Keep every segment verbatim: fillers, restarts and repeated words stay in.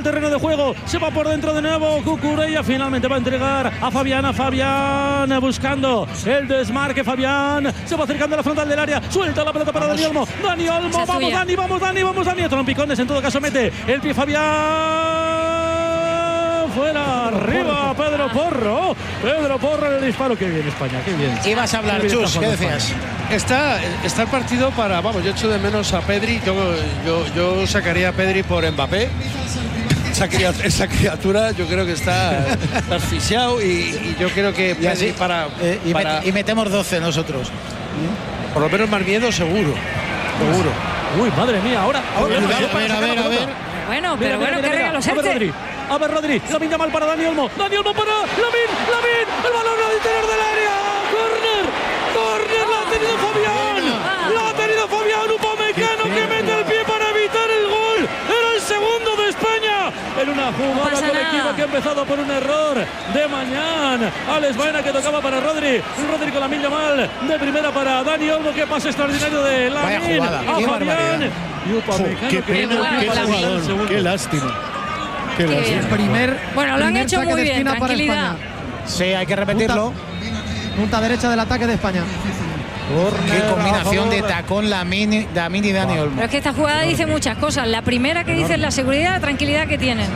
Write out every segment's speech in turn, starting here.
terreno de juego, se va por dentro de nuevo. Cucurella finalmente va a entregar a Fabián, a Fabián buscando el desmarque. Fabián se va acercando a la frontal del área, suelta la pelota para Dani Olmo. Dani Olmo, vamos tuya. Dani, vamos Dani, vamos Dani. Trompicones, en todo caso mete el pie Fabián. Fuera, arriba, Pedro Porro. Pedro Porro en el disparo. Qué bien España, qué bien. Ibas a hablar, Chus, ¿qué decías? Está, está el partido para, vamos, yo echo de menos a Pedri. Yo, yo, yo sacaría a Pedri por Mbappé. Esa criatura, esa criatura yo creo que está, está asfixiado y, y yo creo que y, así, para, eh, y, para met, y metemos doce nosotros. Por lo menos más miedo seguro. Seguro. Uy, madre mía, ahora. ahora cuidado, a ver, a ver, a ver. Bueno, pero mira, bueno, mira, qué regalo. A ver, Rodri. A ver, Rodri. Lamin Yamal para Dani Olmo. Dani Olmo para Lamin. Lamin. El balón al interior del área. Corner. Corner. La ha tenido Fabián. La ha tenido Fabián. Upamecano que mete el pie para evitar el gol. Era el segundo de España. En una jugada no colectiva nada. Que ha empezado por un error de Mañán. Alex Baena que tocaba para Rodri. Rodri con Lamin Yamal. De primera para Dani Olmo. Que pase extraordinario de Lamin. A Fabián. Oh, qué pena, qué, qué, qué lástima. Qué qué lástima. Primer, bueno, lo han hecho muy bien, tranquilidad. Sí, hay que repetirlo. Punta, punta derecha del ataque de España. Qué combinación de tacón Lamin, Lamin y Dani Olmo. Pero es que esta jugada dice muchas cosas. La primera que dice es la seguridad, la tranquilidad que tienen.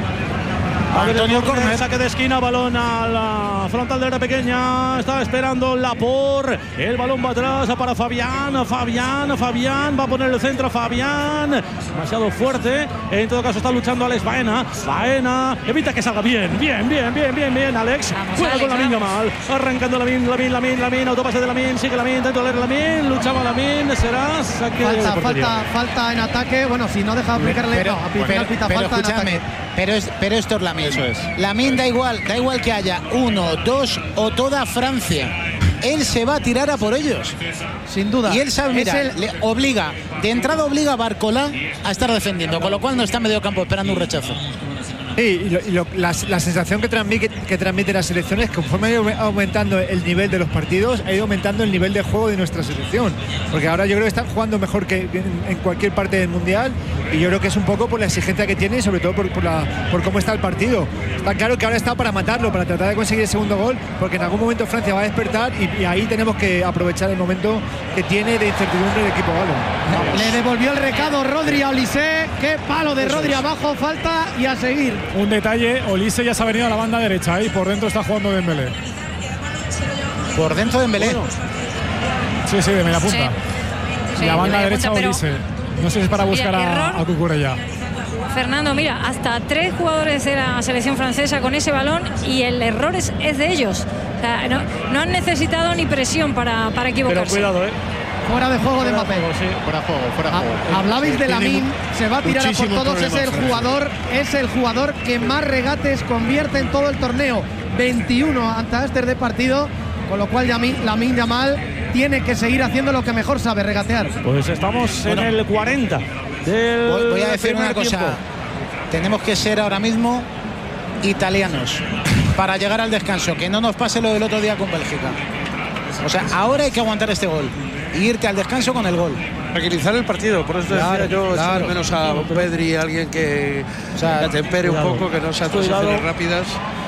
Antonio Corner, saque de esquina, balón a la frontal de área pequeña. Está esperando Lapor. El balón va atrás para Fabián. Fabián, Fabián. Va a poner el centro Fabián. Demasiado fuerte. En todo caso está luchando Alex Baena. Baena. Evita que salga bien. Bien, bien, bien, bien, bien, Alex. Vamos, Juega Alex, con Lamin Yamal. Arrancando Lamin, Lamin, Lamin, Lamin. Autopase de Lamin. Sigue Lamin. Intento leer Lamin. Luchaba Lamin. Será saque falta, de falta, falta en ataque. Bueno, si no deja aplicarle. Pero, no, pero, pero, pita, pero falta escúchame. en ataque. Pero, es, pero esto es Lamin. Eso es. Lamin da igual, da igual que haya uno, dos o toda Francia. Él se va a tirar a por ellos. Sin duda. Y él sabe, mira, el... le obliga, de entrada obliga a Barcola a estar defendiendo, con lo cual no está en medio campo esperando un rechazo. Sí, y, lo, y lo, la, la sensación que transmite, que transmite la selección es que conforme ha ido aumentando el nivel de los partidos, ha ido aumentando el nivel de juego de nuestra selección. Porque ahora yo creo que están jugando mejor que en, en cualquier parte del Mundial, y yo creo que es un poco por la exigencia que tiene y sobre todo por, por, la, por cómo está el partido. Está claro que ahora está para matarlo, para tratar de conseguir el segundo gol, porque en algún momento Francia va a despertar y, y ahí tenemos que aprovechar el momento que tiene de incertidumbre el equipo galo. No, le devolvió el recado Rodri a Olise. Qué palo de Rodri abajo, falta y a seguir. Un detalle, Olise ya se ha venido a la banda derecha y ¿eh? Por dentro está jugando Dembélé. Por dentro Dembélé. Bueno. Sí, sí, de media punta. Sí. Sí, la banda de derecha Olise. No sé si es para buscar mira, a, a Cucurella. Fernando, mira, hasta tres jugadores de la selección francesa con ese balón y el error es, es de ellos. O sea, no, no han necesitado ni presión para, para equivocarse. Pero cuidado, ¿eh? Fuera de juego de Mbappé. Sí. Fuera juego, fuera juego. Hablabais de Lamin, se va a tirar a por todos. Es el jugador, es el jugador que más regates convierte en todo el torneo. veintiuno ante Aster de partido, con lo cual Lamin Yamal tiene que seguir haciendo lo que mejor sabe, regatear. Pues estamos bueno, en el cuarenta del voy, voy a decir una cosa. Tiempo. Tenemos que ser ahora mismo italianos para llegar al descanso, que no nos pase lo del otro día con Bélgica. O sea, ahora hay que aguantar este gol y irte al descanso con el gol. Tranquilizar el partido, por eso claro, decía yo, claro. menos a Pedri, alguien que, o sea, que atempere un poco, que no se hace transiciones rápidas.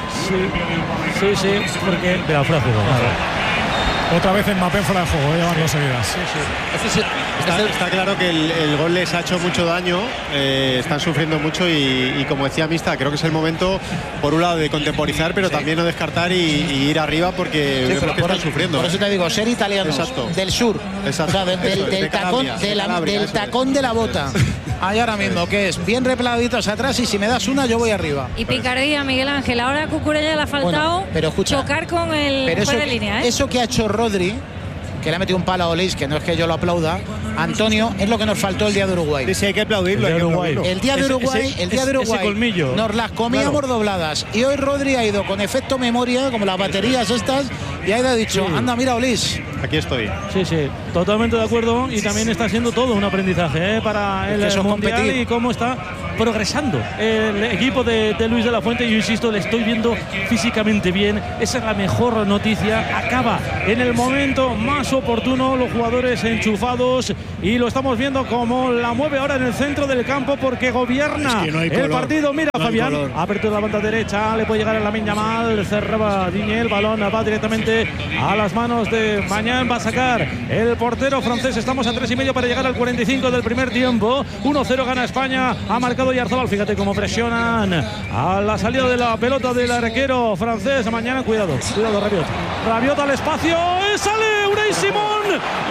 Sí, sí, sí, porque... Pero fuera de juego. Claro. Otra vez Mbappé fuera de juego, llevan dos seguidas. Sí, sí. Este es, está, está claro que el, el gol les ha hecho mucho daño, eh, están sufriendo mucho y, y como decía Mista, creo que es el momento, por un lado, de contemporizar, pero sí. también no descartar y, y ir arriba porque sí, creo que por, están sufriendo. Por eso te digo, ser italianos Exacto. del sur, Exacto. O sea, de, del, del, de tacón, Calabria, de la, de Calabria, del tacón de la bota. Ahí ahora mismo, que es bien repladitos atrás y si me das una yo voy arriba. Y picardía, Miguel Ángel. Ahora a Cucurella le ha faltado bueno, pero escucha, chocar con el pero fuera eso, de línea. ¿eh? Eso que ha hecho Rodri, que le ha metido un palo a Olise, que no es que yo lo aplauda, Antonio, es lo que nos faltó el día de Uruguay. Sí, sí, hay que aplaudirlo. El, hay que Uruguay. aplaudirlo. el día de Uruguay, ese, el día de Uruguay colmillo, nos las comíamos claro. dobladas. Y hoy Rodri ha ido con efecto memoria, como las baterías estas, y ha dicho, sí. anda, mira, Olise. Aquí estoy. Sí, sí, totalmente de acuerdo. Y también está siendo todo un aprendizaje ¿eh? para el es mundial competir. Y cómo está progresando el equipo de, de Luis de la Fuente. Yo insisto, le estoy viendo físicamente bien. Esa es la mejor noticia. Acaba en el momento más oportuno, los jugadores enchufados, y lo estamos viendo como la mueve ahora en el centro del campo porque gobierna es que no hay el color, partido. Mira, no Fabián, apertura de la banda derecha, le puede llegar a Lamine Yamal, cerraba Digne, el balón va directamente a las manos de Mañán, va a sacar el portero francés. Estamos a tres y medio para llegar al cuarenta y cinco del primer tiempo. uno cero gana España, ha marcado Oyarzabal. Fíjate cómo presionan a la salida de la pelota del arquero francés. Mañana, cuidado, cuidado, Rabiot. Rabiot al espacio, y sale Unai Simón.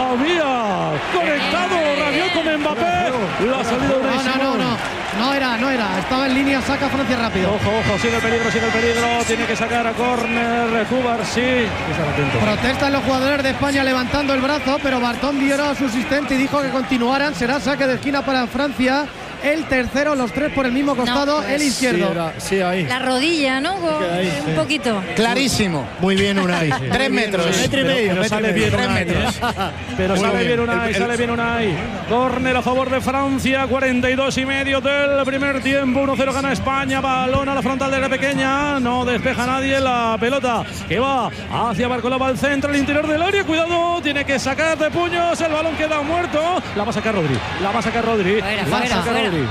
Había conectado Rabiot con Mbappé. La salida de Unai No, no, Simón. no, no. No era, no era. Estaba en línea, saca Francia rápido. Ojo, ojo, sigue el peligro, sigue el peligro. Tiene que sacar a córner Cubarsí. Hay que estar atento. Protestan los jugadores de España levantando el brazo, pero Bartón vio a su asistente y dijo que continuaran. Será saque de esquina para Francia. El tercero, los tres por el mismo costado, No, el izquierdo. Sí, era- sí, ahí. La rodilla, ¿no? ahí, Un sí. poquito. Clarísimo. Muy bien, Unai. Tres metros. Metro y Pero, medio, pero metro sale y bien medio. Tres Unai, metros. ¿eh? Pero Muy sale bien. bien Unai, El- el- sale bien Unai. Córner a favor de Francia, cuarenta y dos y medio del primer tiempo. uno cero gana España, balón a la frontal de la pequeña. No despeja nadie la pelota que va hacia Barcolava al centro, al interior del área. Cuidado, tiene que sacar de puños. El balón queda muerto. La va a sacar Rodri. La va a sacar Rodri. Fuera, La va a fuera, sacar fuera. Rodri.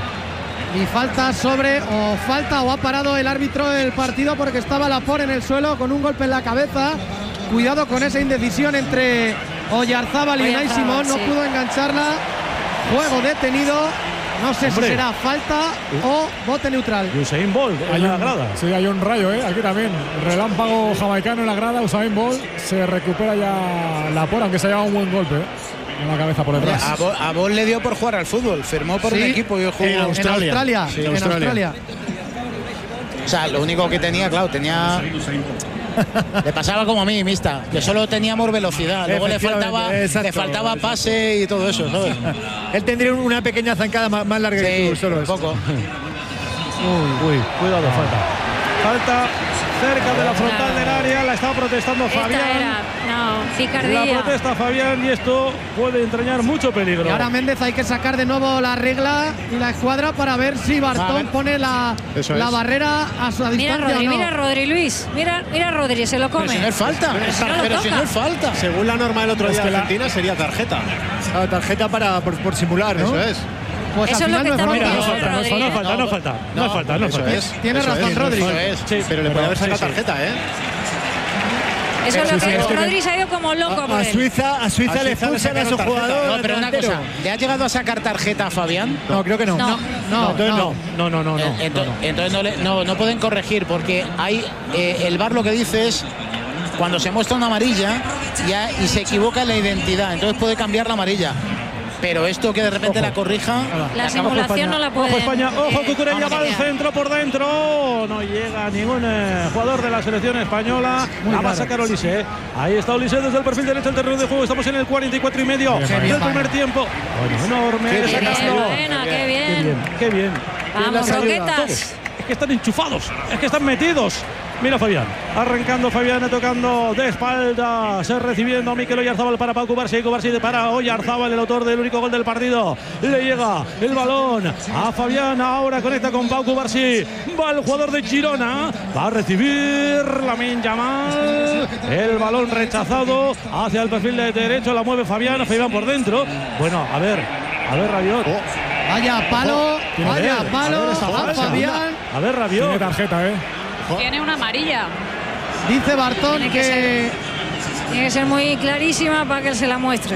Y falta sobre, o falta o ha parado el árbitro del partido porque estaba Laporte en el suelo con un golpe en la cabeza. Cuidado con esa indecisión entre Oyarzábal y Unai Oyarzábal, Simón. No sí. pudo engancharla. Juego detenido. No sé Hombre. si será falta o bote neutral. Usain Bolt en Hay la un, grada. sí, hay un rayo, ¿eh? Aquí también. Relámpago jamaicano en la grada. Usain Bolt se recupera ya la por, aunque se ha llevado un buen golpe, ¿eh? En la cabeza por detrás. A Bol, a Bol le dio por jugar al fútbol. Firmó por Sí. un equipo y jugó. En En Australia. Australia. Sí, en Australia. Australia. O sea, lo único que tenía, claro, tenía. Le pasaba como a mí, mista, que solo teníamos velocidad. Luego le Efectivamente, faltaba, exacto, le faltaba exacto. pase y todo eso, ¿sabes? Él tendría una pequeña zancada más, más larga que Sí, tú, solo un eso. poco. Uy, uy, cuidado, falta. Falta cerca de la frontal del área, la estaba protestando Esta Fabián. era, no, La picardía. protesta Fabián y esto puede entrañar mucho peligro. Y ahora Méndez hay que sacar de nuevo la regla y la escuadra para ver si Bartón Vale. pone la, Eso la es. barrera a su Mira distancia Rodri, o no. mira Rodri, Luis. Mira, mira Rodri, se lo come. Pero si no es falta. si no lo Pero si toca. no es falta. Según la norma del otro Es día que de la- Argentina sería tarjeta. La tarjeta para, por, por simular, ¿no? Eso es. Pues Eso al es lo final que no es estamos falta. Mira, no viendo, falta, no Rodri, falta, no ¿eh? falta, no falta, no falta, no eso falta. es. Tienes Eso razón, es, Rodri. Eso es. Sí, pero le puede haber sacado sí, sí. tarjeta, ¿eh? Eso es lo Sí, sí, que es que Rodri se ha ido como loco A, por a él. Suiza, a Suiza A le Suiza le expulsan a sacaron su tarjeta. jugador. No, pero una delantero. cosa, ¿le ha llegado a sacar tarjeta a Fabián? No, creo que no. No. No, entonces no. no. No, no, no, no. Eh, no, ento- no. Entonces no, le- no, no pueden corregir porque hay eh, el V A R lo que dice es cuando se muestra una amarilla ya, y se equivoca en la identidad, entonces puede cambiar la amarilla. Pero esto que de repente Ojo. la corrija. La Ojo simulación no la puede. Ojo España, ojo Cucurella va al cambiar. centro por dentro. No llega ningún eh, jugador de la selección española. Muy La va a raro. sacar Olise. Ahí está Olise desde el perfil derecho del terreno de juego. Estamos en el cuarenta y cuatro y medio Qué del bien, primer Mario. tiempo. Bueno, enorme. Qué bien, sacando. buena, qué Qué bien. bien, qué bien. Vamos, Las ayuda. Roquetas. Todos. Es que están enchufados, es que están metidos. Mira Fabián, arrancando Fabián, tocando de espaldas, recibiendo a Mikel Oyarzábal para Pau Cubarsí, Cubarsí para Oyarzábal, el autor del único gol del partido. Le llega el balón a Fabián, ahora conecta con Pau Cubarsí. Va el jugador de Girona, va a recibir Lamine Yamal. El balón rechazado hacia el perfil de derecho, la mueve Fabián, Fabián por dentro. Bueno, a ver, a ver Rabiot. Vaya palo, A ver, vaya a palo ver esa a falta. Fabián. A ver Rabiot. Tiene tarjeta, ¿eh? Tiene una amarilla. Dice Bartón Tiene que que Tiene que ser muy clarísima para que se la muestre.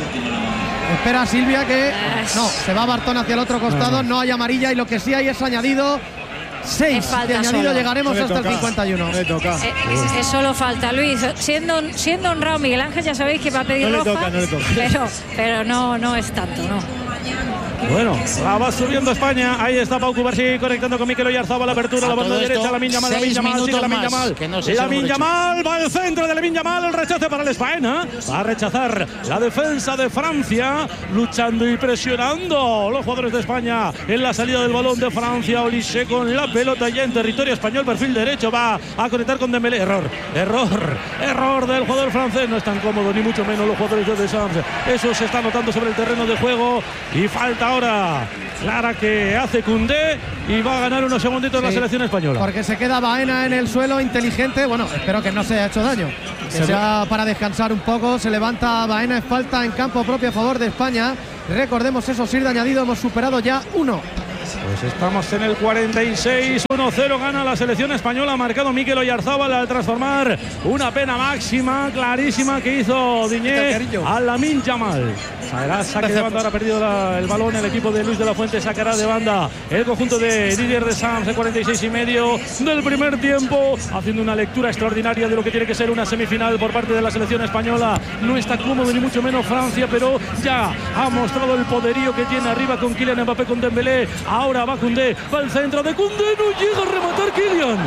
espera Silvia que Es- no, se va Bartón hacia el otro costado, no hay amarilla y lo que sí hay es añadido seis. Es falta De añadido solo. llegaremos No le hasta el toca. cincuenta y uno. No le toca. Eh, es solo falta, Luis. Siendo, siendo honrado Miguel Ángel, ya sabéis que va a pedir No le roja, toca, no le toca. Pero, pero no, no es tanto, no. Bueno, la va subiendo España. Ahí está Pau Cubarsí conectando con Mikel Oyarzábal. La apertura, A la banda todo derecha. esto, Lamine Yamal, Lamine seis Yamal, sigue minutos Lamine más, Yamal. que no sé si Lamine hemos dicho. Yamal va al centro de Lamine Yamal. El rechace para el España. Va a rechazar la defensa de Francia. Luchando y presionando los jugadores de España en la salida del balón de Francia. Olise con la pelota ya en territorio español. Perfil derecho. Va a conectar con Dembélé. Error, error, error del jugador francés. No es tan cómodo, ni mucho menos los jugadores de Deschamps. Eso se está notando sobre el terreno de juego. Y falta ahora clara que hace Koundé y va a ganar unos segunditos sí, la selección española. Porque se queda Baena en el suelo, inteligente. Bueno, espero que no se haya hecho daño. Que sea para descansar un poco. Se levanta Baena, es falta en campo propio a favor de España. Recordemos eso, Sir de añadido, hemos superado ya uno. Pues estamos en el cuarenta y seis, uno cero gana la selección española, ha marcado Mikel Oyarzábal al transformar una pena máxima, clarísima que hizo Diñé a Lamine Yamal. Sacará saque de banda, ahora ha perdido la, el balón el equipo de Luis de la Fuente, sacará de banda el conjunto de Didier Deschamps, el cuarenta y seis y medio del primer tiempo, haciendo una lectura extraordinaria de lo que tiene que ser una semifinal por parte de la selección española. No está cómodo ni mucho menos Francia, pero ya ha mostrado el poderío que tiene arriba con Kylian Mbappé, con Dembélé. Ahora va Koundé, va al centro de Koundé, no llega a rematar Kylian.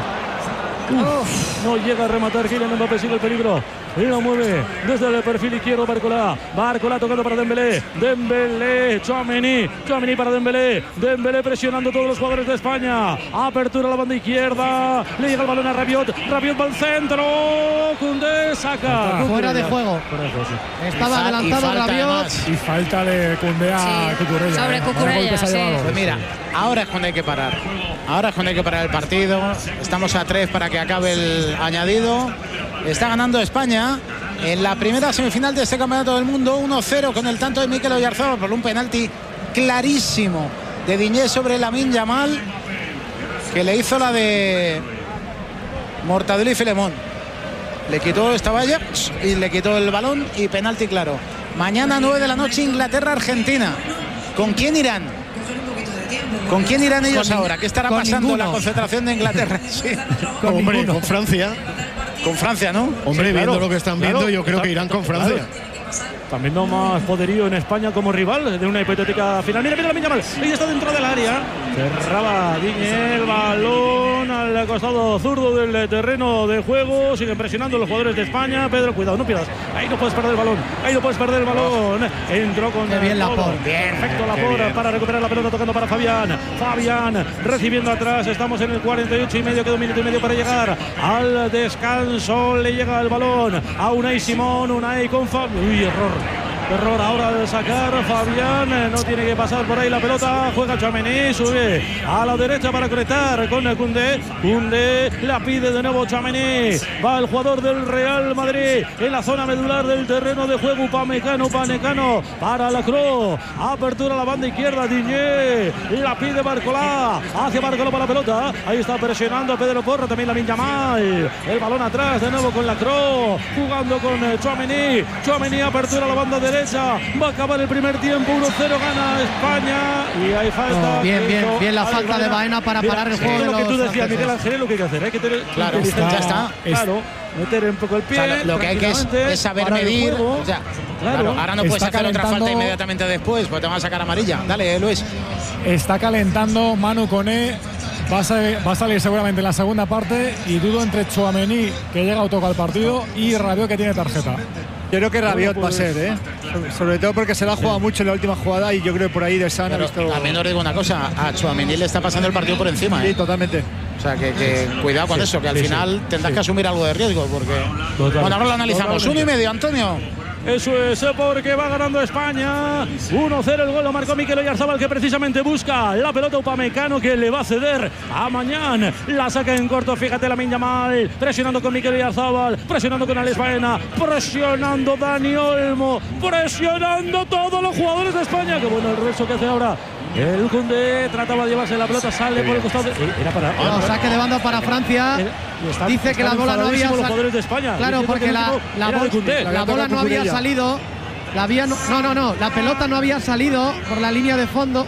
Uf, no llega a rematar Kylian Mbappé, sigue el peligro. Y lo mueve desde el perfil izquierdo Barcola. Barcola tocando para Dembélé. Dembélé, Tchouaméni. Tchouaméni para Dembélé. Dembélé presionando a todos los jugadores de España. Apertura a la banda izquierda. Le llega el balón a Rabiot. Rabiot va al centro. Koundé saca. Fuera, fuera de juego. Estaba y adelantado Rabiot. Y falta de Koundé a sí. Cucurella. Sobre ¿eh? Cucurella, sí. Pues mira, ahora es cuando hay que parar. Ahora es cuando hay que parar el partido. Estamos a tres para que acabe el añadido. Está ganando España en la primera semifinal de este campeonato del mundo, uno cero con el tanto de Mikel Oyarzábal por un penalti clarísimo de Diñé sobre Lamine Yamal, que le hizo la de Mortadelo y Filemón. Le quitó esta valla y le quitó el balón y penalti claro. Mañana nueve de la noche, Inglaterra-Argentina. ¿Con quién irán? ¿Con quién irán ellos con ahora? ¿Qué estará pasando ninguno. La concentración de Inglaterra? Sí. Con Hombre, ninguno. Con Francia. Con Francia, ¿no? Hombre, sí, viendo claro, lo que están viendo, claro, yo creo está, que irán con Francia. Claro. También no más poderío en España como rival de una hipotética final. Mira, mira Lamine Yamal. Ahí está dentro del área. Cerraba Diñé el balón al costado zurdo del terreno de juego. Siguen presionando los jugadores de España. Pedro, cuidado, no pierdas. Ahí no puedes perder el balón. Ahí no puedes perder el balón. Entró con Qué bien Laporte. Perfecto Laporte para recuperar la pelota, tocando para Fabián. Fabián recibiendo atrás. Estamos en el cuarenta y ocho y medio. Queda un minuto y medio para llegar al descanso. Le llega el balón a Unai Simón. Unai con Fabián. Uy, error. Error ahora al sacar Fabián, no tiene que pasar por ahí la pelota, juega Tchouaméni, sube a la derecha para conectar con Koundé, Koundé la pide de nuevo Tchouaméni, va el jugador del Real Madrid en la zona medular del terreno de juego, Upamecano, Upamecano para Lacroix, apertura a la banda izquierda, Diñé, la pide Barcola, hacia Barcola para la pelota, ahí está presionando a Pedro Porro, también Lamine Yamal, el balón atrás de nuevo con Lacroix, jugando con Tchouaméni, Tchouaméni apertura a la banda derecha, va a acabar el primer tiempo, uno cero gana España y hay falta. No, bien, bien, bien la falta de Baena para Mira, parar el sí, juego de lo los que tú decías, franceses. Miguel Ángel, lo que hay que hacer, hay que tener claro, está, ya está. Claro, meter un poco el pie. O sea, lo, lo que hay que es, es saber medir. O sea, claro, claro, ahora no puedes hacer otra falta inmediatamente después, pues te van a sacar amarilla. Dale, Luis. Está calentando Manu Koné. Va a, salir, va a salir seguramente en la segunda parte y dudo entre Tchouaméni, que llega o toca el partido, y Rabiot, que tiene tarjeta. Yo creo que Rabiot bueno, pues, va a ser, ¿eh? Sobre, sobre todo porque se la ha jugado sí. mucho en la última jugada y yo creo que por ahí de Sana ha visto. También os digo una cosa, a Tchouaméni le está pasando el partido por encima, ¿eh? Sí, totalmente. O sea, que, que cuidado con sí, eso, que al sí, final sí, tendrás sí. que asumir algo de riesgo, porque. Total, bueno, ahora lo analizamos. Totalmente. Uno y medio, Antonio. Eso es porque va ganando España. uno cero el gol lo marcó Mikel Oyarzábal, que precisamente busca la pelota Upamecano, que le va a ceder a Mañán. La saca en corto, fíjate Lamine Yamal, presionando con Mikel Oyarzábal, presionando con Alex Baena, presionando Dani Olmo, presionando todos los jugadores de España. Qué bueno el resto que hace ahora. El Koundé trataba de llevarse la pelota, sale por el costado. De, era para. No, era, saque de banda para Francia. Está, dice que la bola no había salido. Los jugadores de España. Claro, porque la, la, bol la, la bola no había salido. La había no, no, no, no. La pelota no había salido por la línea de fondo.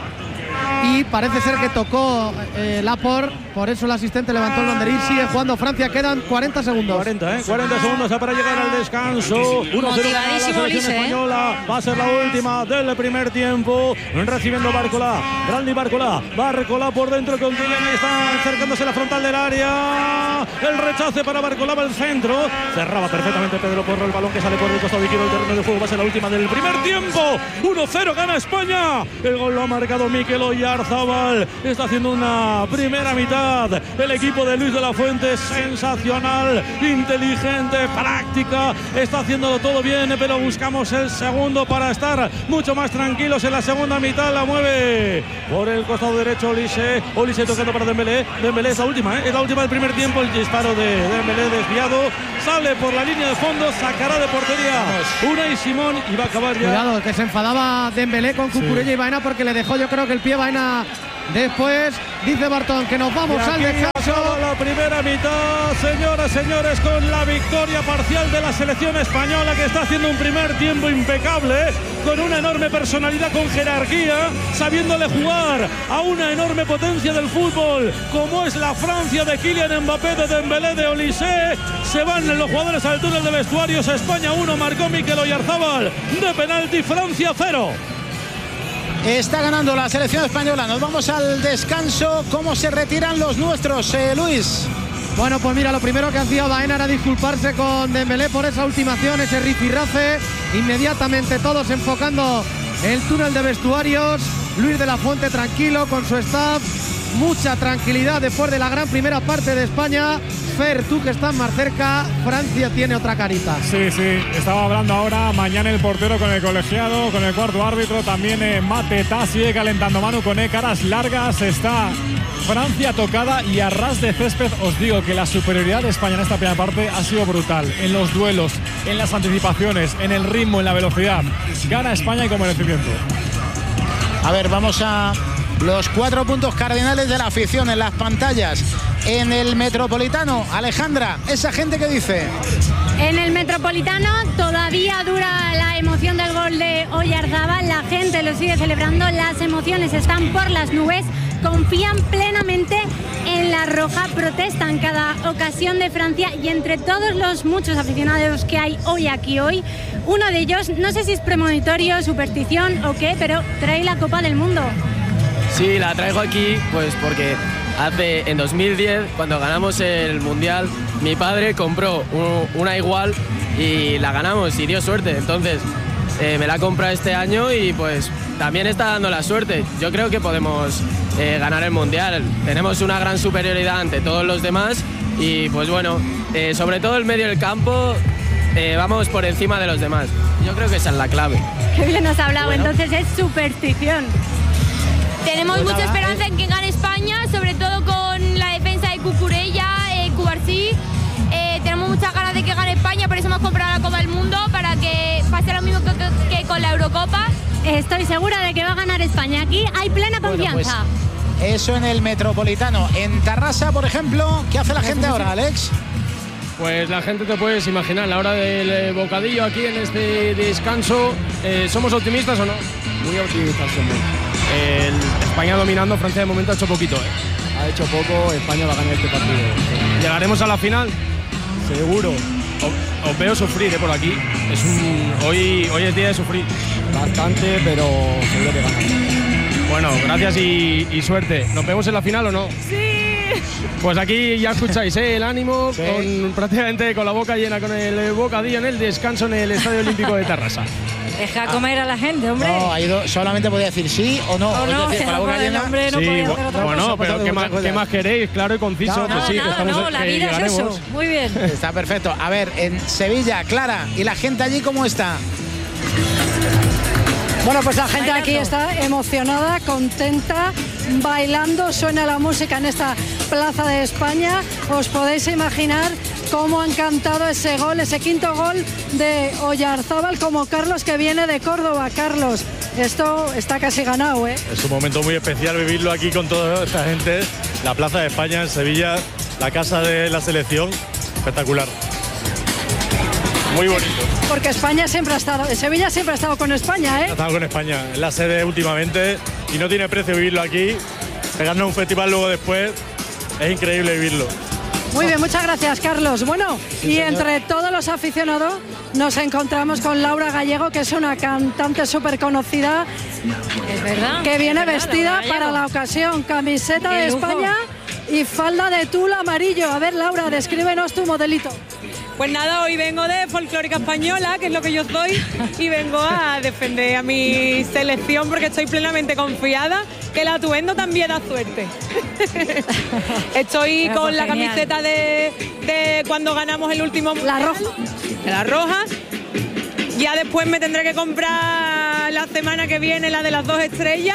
Y parece ser que tocó eh, Laporte, por eso el asistente levantó el banderín. Sigue jugando Francia, quedan cuarenta segundos. cuarenta, ¿eh? cuarenta segundos para llegar al descanso. uno cero la selección española. Va a ser la última del primer tiempo. Recibiendo Barcola, Randy Barcola. Barcola por dentro con Kylian, está acercándose a la frontal del área. El rechace para Barcola, va al centro. Cerraba perfectamente Pedro Porro, el balón que sale por el costado izquierdo del terreno de juego. Va a ser la última del primer tiempo. uno cero gana España. El gol lo ha marcado Mikel Oyarzábal. Oyarzábal. Está haciendo una primera mitad el equipo de Luis de la Fuente sensacional, inteligente, práctica. Está haciéndolo todo bien, pero buscamos el segundo para estar mucho más tranquilos en la segunda mitad. La mueve por el costado derecho Olise. Olise tocando para Dembélé. Dembélé es la última, ¿eh? Es la última del primer tiempo. El disparo de Dembélé desviado. Sale por la línea de fondo, sacará de portería Unai Simón y va a acabar ya. Cuidado, que se enfadaba Dembélé con Cucurella sí. y Baena porque le dejó, yo creo que el pie Baena después. Dice Bartón que nos vamos al descanso. La primera mitad, señoras, señores, con la victoria parcial de la selección española, que está haciendo un primer tiempo impecable, con una enorme personalidad, con jerarquía, sabiéndole jugar a una enorme potencia del fútbol, como es la Francia de Kylian Mbappé, de Dembélé, de Olise. Se van los jugadores al túnel de vestuarios. España uno, marcó Mikel Oyarzábal de penalti. Francia cero. Está ganando la selección española. Nos vamos al descanso. ¿Cómo se retiran los nuestros, eh, Luis? Bueno, pues mira, lo primero que hacía Baena era disculparse con Dembélé por esa última acción, ese rifirrafe. Inmediatamente todos enfocando el túnel de vestuarios. Luis de la Fuente tranquilo con su staff. Mucha tranquilidad después de la gran primera parte de España. Fer, tú que estás más cerca, Francia tiene otra carita. Sí, sí, estaba hablando ahora, mañana el portero con el colegiado, con el cuarto árbitro, también eh, Mate Tassié calentando Manu Koné, caras largas. Está Francia tocada y a ras de césped. Os digo que la superioridad de España en esta primera parte ha sido brutal, en los duelos, en las anticipaciones, en el ritmo, en la velocidad. Gana España y con merecimiento. A ver, vamos a los cuatro puntos cardinales de la afición en las pantallas. En el Metropolitano, Alejandra, ¿esa gente qué dice? En el Metropolitano todavía dura la emoción del gol de Oyarzábal. La gente lo sigue celebrando, las emociones están por las nubes. Confían plenamente en la roja, protestan cada ocasión de Francia, y entre todos los muchos aficionados que hay hoy aquí hoy, uno de ellos, no sé si es premonitorio, superstición o qué, pero trae la Copa del Mundo. Sí, la traigo aquí pues porque hace en dos mil diez, cuando ganamos el Mundial, mi padre compró un, una igual y la ganamos y dio suerte. Entonces eh, me la compra este año y pues también está dando la suerte. Yo creo que podemos eh, ganar el Mundial. Tenemos una gran superioridad ante todos los demás y pues bueno, eh, sobre todo el medio del campo, eh, vamos por encima de los demás. Yo creo que esa es la clave. Qué bien has hablado, bueno. Entonces es superstición. Tenemos pues mucha nada, esperanza eh. en que gane España, sobre todo con la defensa de Cucurella, eh, Cubarsí. Eh, tenemos muchas ganas de que gane España, por eso hemos comprado la Copa del Mundo, para que pase lo mismo que, que, que con la Eurocopa. Estoy segura de que va a ganar España. Aquí hay plena confianza. Bueno, pues eso en el Metropolitano. En Tarrasa, por ejemplo, ¿qué hace la gente ahora, Alex? Pues la gente, te puedes imaginar, a la hora del bocadillo aquí en este descanso, eh, ¿somos optimistas o no? Muy optimistas somos. El España dominando, Francia de momento ha hecho poquito, ¿eh? Ha hecho poco, España va a ganar este partido. ¿Llegaremos a la final? Seguro. Os, os veo sufrir, ¿eh? Por aquí. Es un, hoy, hoy es día de sufrir. Bastante, pero seguro que ganamos. Bueno, gracias y, y suerte. ¿Nos vemos en la final o no? Sí. Pues aquí ya escucháis, ¿eh? El ánimo, sí. con, prácticamente con la boca llena, con el bocadillo en el descanso en el Estadio Olímpico de Tarrasa. Deja comer a la gente, hombre. No, ha ido, solamente podía decir sí o no. O no, es decir, con la boca llena. Hombre, no sí, podía hacer otra bueno, cosa. pero ¿qué más, ¿qué más queréis? Claro y conciso. No, pues nada, sí, nada, que estamos, no, la que vida llegaremos. es eso. Muy bien. Está perfecto. A ver, en Sevilla, Clara, ¿y la gente allí cómo está? Bueno, pues la gente aquí está emocionada, contenta, bailando, suena la música en esta Plaza de España. Os podéis imaginar cómo han cantado ese gol, ese quinto gol de Oyarzábal, como Carlos, que viene de Córdoba. Carlos, esto está casi ganado, ¿eh? Es un momento muy especial vivirlo aquí con toda esta gente. La Plaza de España en Sevilla, la casa de la selección, espectacular. Muy bonito. Porque España siempre ha estado, Sevilla siempre ha estado con España, ¿eh? Ha estado con España, es la sede últimamente y no tiene precio vivirlo aquí. Pegarnos un festival luego después, es increíble vivirlo. Muy bien, muchas gracias, Carlos. Bueno, sí, y señor. Entre todos los aficionados nos encontramos con Laura Gallego, que es una cantante súper conocida. Es verdad. Que viene es verdad, vestida para la ocasión, camiseta de España y falda de tul amarillo. A ver, Laura, descríbenos tu modelito. Pues nada, hoy vengo de folclórica española, que es lo que yo soy, y vengo a defender a mi selección porque estoy plenamente confiada que el atuendo también da suerte. Estoy Bueno, con pues la genial. camiseta de, de cuando ganamos el último... La roja. La roja. Ya después me tendré que comprar la semana que viene la de las dos estrellas.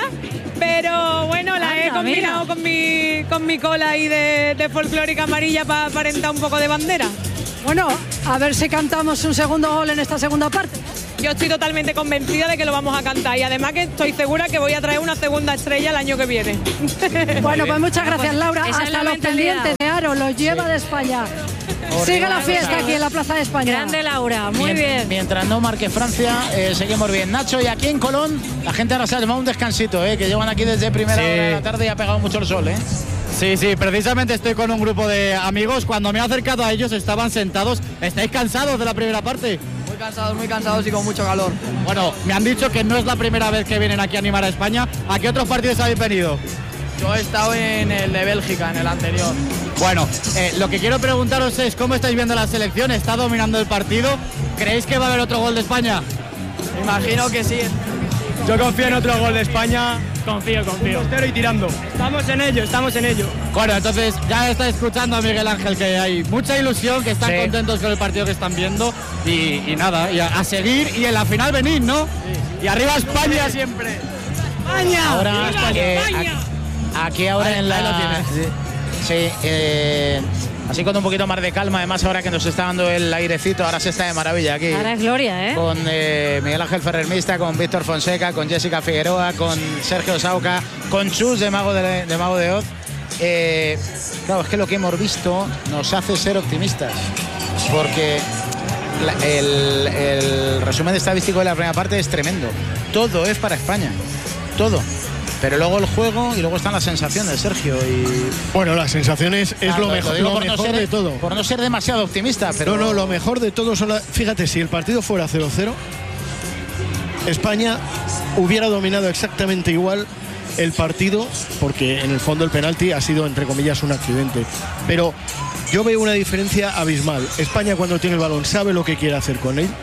Pero bueno, la he Anda, combinado mira. con mi, con mi cola ahí de, de folclórica amarilla para aparentar un poco de bandera. Bueno, a ver si cantamos un segundo gol en esta segunda parte. Yo estoy totalmente convencida de que lo vamos a cantar y además que estoy segura que voy a traer una segunda estrella el año que viene. Bueno, pues muchas gracias, Laura. esa es Hasta la los mentalidad. pendientes de Aro, los lleva de España. Sigue la fiesta aquí en la Plaza de España. Grande Laura, muy Mien- bien. Mientras no marque Francia, eh, seguimos bien. Nacho, y aquí en Colón, la gente ahora se ha tomado un descansito, eh, que llevan aquí desde primera Sí. hora de la tarde y ha pegado mucho el sol. ¿eh? Sí, sí, precisamente estoy con un grupo de amigos. Cuando me he acercado a ellos estaban sentados. ¿Estáis cansados de la primera parte? Muy cansados, muy cansados y con mucho calor. Bueno, me han dicho que no es la primera vez que vienen aquí a animar a España. ¿A qué otros partidos habéis venido? Yo he estado en el de Bélgica, en el anterior. Bueno, eh, lo que quiero preguntaros es cómo estáis viendo la selección. ¿Está dominando el partido? ¿Creéis que va a haber otro gol de España? Imagino que sí. Yo confío en otro gol de España. Confío, confío. Cero y tirando. Estamos en ello, estamos en ello. Bueno, entonces ya está escuchando a Miguel Ángel que hay mucha ilusión, que están Sí. contentos con el partido que están viendo y, y nada, y a, a seguir y en la final venir, ¿no? Y arriba España siempre. ¡España! Ahora, ¡Viva eh, España! aquí, aquí ahora Ahí- en la... ahí lo tienes. Sí, eh, así con un poquito más de calma, además ahora que nos está dando el airecito, ahora se está de maravilla aquí. Ahora es gloria, ¿eh? Con eh, Miguel Ángel Ferrer Mista, con Víctor Fonseca, con Jessica Figueroa, con Sergio Sauca, con Chus de Mago de, de, Mago de Oz. Eh, claro, es que lo que hemos visto nos hace ser optimistas, porque la- el, el resumen estadístico de la primera parte es tremendo. Todo es para España, todo. Pero luego el juego y luego están las sensaciones, Sergio. Y Bueno, las sensaciones es Ah, lo lo- mejor, lo digo lo por no mejor ser- de todo. por no ser demasiado optimista, pero No, no, lo mejor de todo son las... Fíjate, si el partido fuera cero cero, España hubiera dominado exactamente igual el partido, porque en el fondo el penalti ha sido, entre comillas, un accidente. Pero yo veo una diferencia abismal. España, cuando tiene el balón, sabe lo que quiere hacer con él.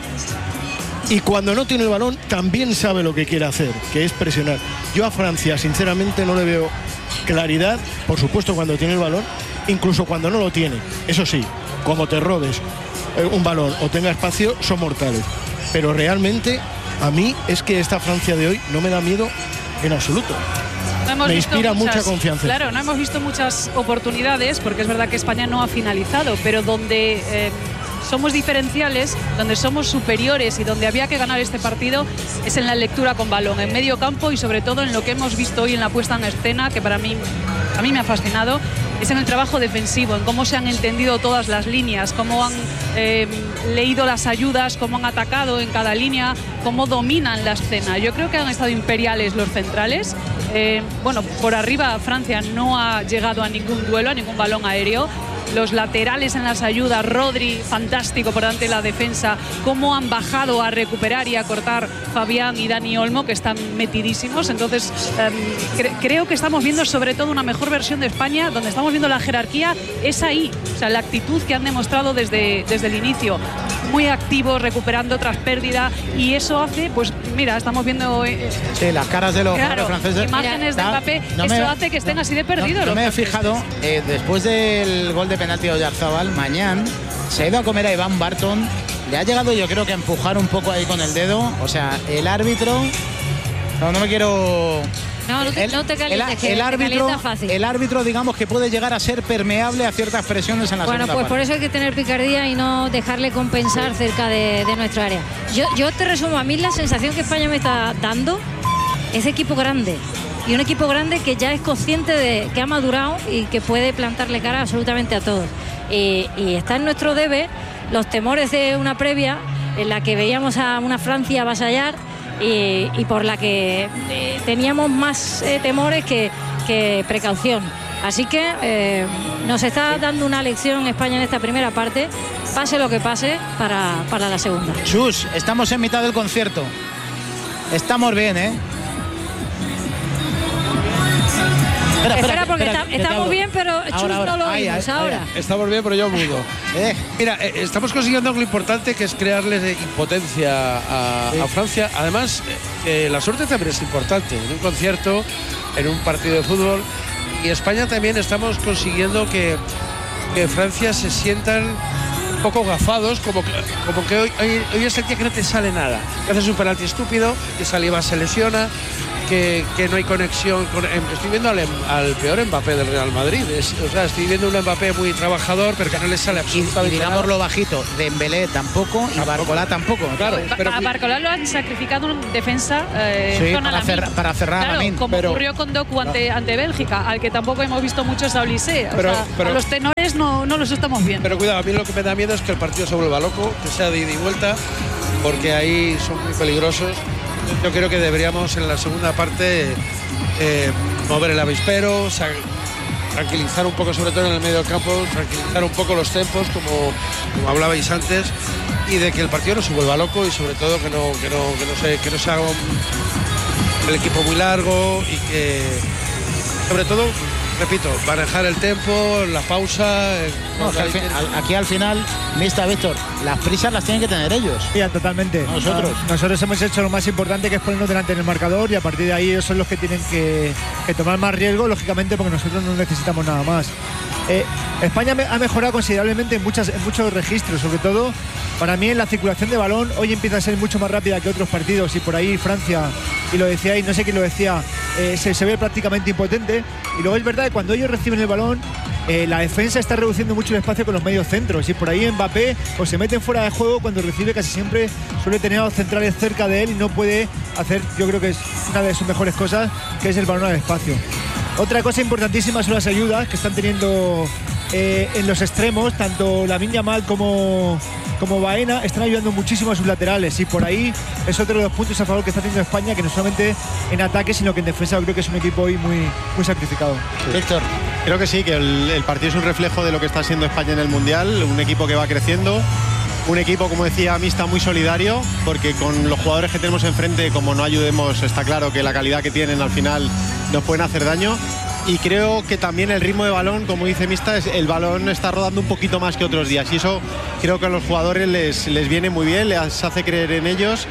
Y cuando no tiene el balón, también sabe lo que quiere hacer, que es presionar. Yo a Francia, sinceramente, no le veo claridad, por supuesto, cuando tiene el balón, incluso cuando no lo tiene. Eso sí, como te robes eh, un balón o tenga espacio, son mortales. Pero realmente, a mí es que esta Francia de hoy no me da miedo en absoluto. No hemos Me visto inspira muchas- mucha confianza. Claro, no hemos visto muchas oportunidades porque es verdad que España no ha finalizado, pero donde eh, somos diferenciales, donde somos superiores y donde había que ganar este partido es en la lectura con balón, en medio campo y sobre todo en lo que hemos visto hoy en la puesta en escena, que para mí, a mí me ha fascinado, es en el trabajo defensivo, en cómo se han entendido todas las líneas, cómo han eh, leído las ayudas, cómo han atacado en cada línea, cómo dominan la escena. Yo creo que han estado imperiales los centrales. Eh, bueno, por arriba Francia no ha llegado a ningún duelo, a ningún balón aéreo. Los laterales en las ayudas, Rodri, fantástico por delante de la defensa, cómo han bajado a recuperar y a cortar Fabián y Dani Olmo, que están metidísimos. Entonces, eh, cre creo que estamos viendo sobre todo una mejor versión de España, donde estamos viendo la jerarquía, es ahí. O sea, la actitud que han demostrado desde, desde el inicio. Muy activos, recuperando tras pérdida, y eso hace, pues mira, estamos viendo eh, sí, las caras de los claro, jugadores franceses. imágenes de Da- Mbappé, no eso me- hace que estén así de perdidos. No los me he franceses. fijado, eh, después del gol de penalti de Oyarzabal, Mañán se ha ido a comer a Iván Barton. Le ha llegado, yo creo que a empujar un poco ahí con el dedo. O sea, el árbitro. No, no me quiero. No, no te, El- no te calientes, el, que el te árbitro, calientas fácil. el árbitro, digamos que puede llegar a ser permeable a ciertas presiones en la Bueno, segunda pues por parte. eso hay que tener picardía y no dejarle compensar cerca de, de nuestra área. Yo, yo te resumo, a mí la sensación que España me está dando es de equipo grande. Y un equipo grande que ya es consciente de que ha madurado y que puede plantarle cara absolutamente a todos. Y, y está en nuestro debe los temores de una previa en la que veíamos a una Francia avasallar y, y por la que eh, teníamos más eh, temores que, que precaución. Así que eh, nos está dando una lección España en esta primera parte, pase lo que pase, para, para la segunda. Chus, estamos en mitad del concierto. Estamos bien, ¿eh? espera, espera, porque espera, está, estamos bien, pero Chus ahora, ahora. no lo ay, oímos ay, ahora. Ay, estamos bien, pero yo mudo. Eh. Mira, eh, estamos consiguiendo algo importante, que es crearle impotencia a, sí. a Francia. Además, eh, la suerte también es importante. En un concierto, en un partido de fútbol. Y España también estamos consiguiendo que, que Francia se sientan un poco gafados, como que, como que hoy, hoy, hoy es el día que no te sale nada. Que haces un penalti estúpido, que Saliba se lesiona, que, que no hay conexión con, estoy viendo al, al peor Mbappé del Real Madrid. Es, o sea, estoy viendo un Mbappé muy trabajador, pero que no le sale absolutamente y, y digamos lo bajito, Dembélé tampoco y Barcola tampoco. Claro, pero a Barcola lo han sacrificado en defensa eh, sí, para, cer para cerrar claro, a Lamin, como pero, ocurrió con Doku ante, no. ante Bélgica, al que tampoco hemos visto mucho es a Olise. O pero, sea, pero, a los tenores no, no los estamos viendo. Pero cuidado, a mí lo que me da miedo es que el partido se vuelva loco, que sea de ida y vuelta, porque ahí son muy peligrosos. Yo creo que deberíamos en la segunda parte eh, mover el avispero, tranquilizar un poco, sobre todo en el medio del campo, tranquilizar un poco los tempos, como, como hablabais antes, y de que el partido no se vuelva loco y sobre todo que no, que no, que no, se, que no se haga un, el equipo muy largo y que, sobre todo, repito, manejar el tempo, la pausa. El... No, al fin, al, aquí al final, Mista Víctor, las prisas las tienen que tener ellos. Sí, totalmente. Nosotros. No, nosotros hemos hecho lo más importante, que es ponernos delante en el marcador, y a partir de ahí ellos son los que tienen que, que tomar más riesgo, lógicamente, porque nosotros no necesitamos nada más. Eh, España ha mejorado considerablemente en, muchas, en muchos registros, sobre todo para mí en la circulación de balón. Hoy empieza a ser mucho más rápida que otros partidos, y por ahí Francia, y lo decía, y no sé quién lo decía, eh, se, se ve prácticamente impotente. Y luego es verdad que cuando ellos reciben el balón, eh, la defensa está reduciendo mucho el espacio con los medios centros, y por ahí Mbappé pues, se mete fuera de juego cuando recibe, casi siempre suele tener a los centrales cerca de él y no puede hacer, yo creo que es una de sus mejores cosas, que es el balón al espacio. Otra cosa importantísima son las ayudas que están teniendo eh, en los extremos, tanto Lamine Yamal como, como Baena están ayudando muchísimo a sus laterales, y por ahí es otro de los puntos a favor que está teniendo España, que no solamente en ataque sino que en defensa. Yo creo que es un equipo hoy muy, muy sacrificado. Sí. Víctor. Creo que sí, que el, el partido es un reflejo de lo que está siendo España en el Mundial, un equipo que va creciendo. Un equipo, como decía Mista, muy solidario, porque con los jugadores que tenemos enfrente, como no ayudemos, está claro que la calidad que tienen al final nos pueden hacer daño. Y creo que también el ritmo de balón, como dice Mista, es, el balón está rodando un poquito más que otros días, y eso creo que a los jugadores les, les viene muy bien, les hace creer en ellos.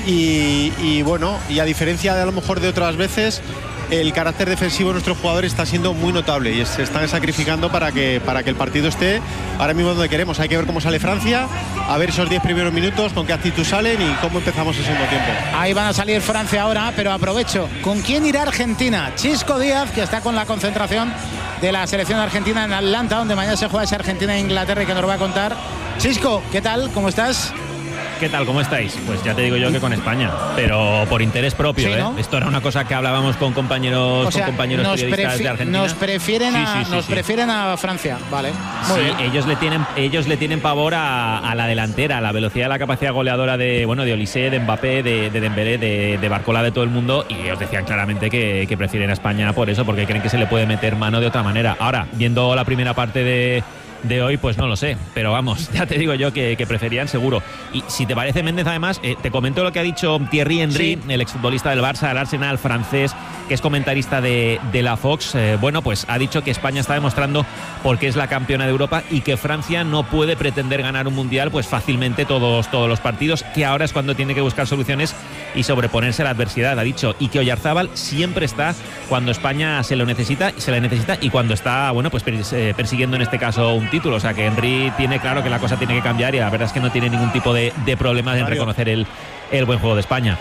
Y, y bueno, y a diferencia de a lo mejor de otras veces, el carácter defensivo de nuestros jugadores está siendo muy notable y se están sacrificando para que, para que el partido esté ahora mismo donde queremos. Hay que ver cómo sale Francia, a ver esos diez primeros minutos, con qué actitud salen y cómo empezamos el segundo tiempo. Ahí van a salir Francia ahora, pero aprovecho. ¿Con quién irá Argentina? Chisco Díaz, que está con la concentración de la selección argentina en Atlanta, donde mañana se juega esa Argentina e Inglaterra, y que nos va a contar. Chisco, ¿qué tal? ¿Cómo estás? ¿Qué tal? ¿Cómo estáis? Pues ya te digo yo que con España, pero por interés propio, sí, ¿no? ¿eh? Esto era una cosa que hablábamos con compañeros, o sea, con compañeros periodistas de Argentina. Nos prefieren, sí, a, sí, sí, nos sí. prefieren a Francia, vale. Muy sí, bien. ellos le tienen, ellos le tienen pavor a, a la delantera, a la velocidad, a la capacidad goleadora de, bueno, de Olise, de Mbappé, de, de Dembélé, de, de Barcola, de todo el mundo, y ellos decían claramente que, que prefieren a España por eso, porque creen que se le puede meter mano de otra manera. Ahora, viendo la primera parte de de hoy, pues no lo sé, pero vamos, ya te digo yo que, que preferían seguro. Y si te parece, Méndez, además, eh, te comento lo que ha dicho Thierry Henry, sí. el exfutbolista del Barça, del Arsenal francés, que es comentarista de, de la Fox. Eh, bueno, pues ha dicho que España está demostrando por qué es la campeona de Europa y que Francia no puede pretender ganar un mundial pues fácilmente todos, todos los partidos, que ahora es cuando tiene que buscar soluciones y sobreponerse a la adversidad, ha dicho, y que Oyarzábal siempre está cuando España se lo necesita, se la necesita y cuando está, bueno, pues persiguiendo en este caso un título. O sea que Henry tiene claro que la cosa tiene que cambiar, y la verdad es que no tiene ningún tipo de, de problemas en reconocer el, el buen juego de España.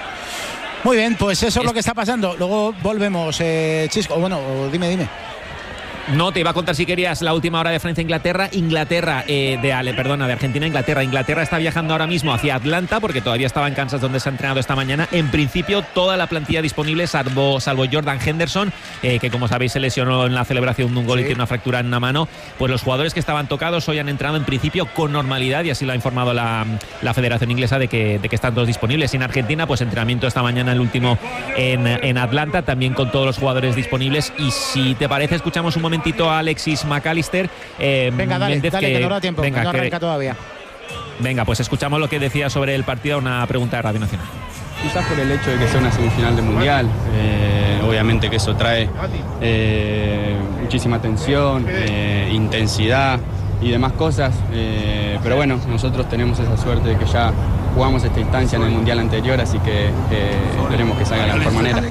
Muy bien, pues eso es lo que está pasando. Luego volvemos, eh, Chisco. Bueno, dime, dime. No, te iba a contar si querías la última hora de Francia-Inglaterra. Inglaterra, eh, de Ale, perdona, de Argentina-Inglaterra. Inglaterra está viajando ahora mismo hacia Atlanta porque todavía estaba en Kansas, donde se ha entrenado esta mañana. En principio, toda la plantilla disponible, salvo, salvo Jordan Henderson, eh, que como sabéis se lesionó en la celebración de un gol sí. y tiene una fractura en una mano. Pues los jugadores que estaban tocados hoy han entrado en principio con normalidad, y así lo ha informado la, la Federación Inglesa de que, de que están todos disponibles. Y en Argentina, pues entrenamiento esta mañana, el último en, en Atlanta, también con todos los jugadores disponibles. Y si te parece, escuchamos un momentito a Alexis McAllister. Eh, venga, dale, Méndez, dale, que, que no da tiempo, venga, que no arranca que, todavía. Venga, pues escuchamos lo que decía sobre el partido, una pregunta de Radio Nacional. Quizás por el hecho de que sea una semifinal de Mundial, eh, obviamente que eso trae eh, muchísima tensión, eh, intensidad y demás cosas, eh, pero bueno, nosotros tenemos esa suerte de que ya jugamos esta instancia en el Mundial anterior, así que eh, esperemos que salga de la mejor manera.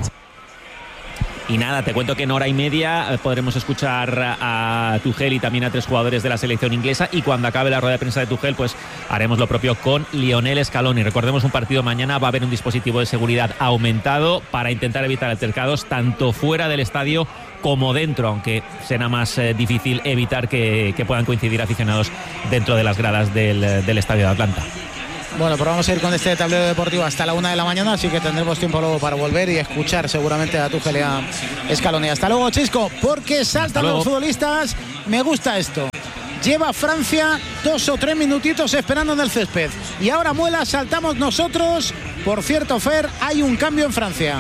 Y nada, te cuento que en hora y media podremos escuchar a Tuchel y también a tres jugadores de la selección inglesa, y cuando acabe la rueda de prensa de Tuchel pues haremos lo propio con Lionel Scaloni. Recordemos, un partido mañana, va a haber un dispositivo de seguridad aumentado para intentar evitar altercados tanto fuera del estadio como dentro, aunque será más eh, difícil evitar que, que puedan coincidir aficionados dentro de las gradas del, del estadio de Atlanta. Bueno, pues vamos a ir con este tablero deportivo hasta la una de la mañana, así que tendremos tiempo luego para volver y escuchar seguramente a Tuchel y a Scaloni. Hasta luego, Chisco, porque saltan los futbolistas. Me gusta esto. Lleva Francia dos o tres minutitos esperando en el césped. Y ahora Muela, saltamos nosotros. Por cierto, Fer, hay un cambio en Francia.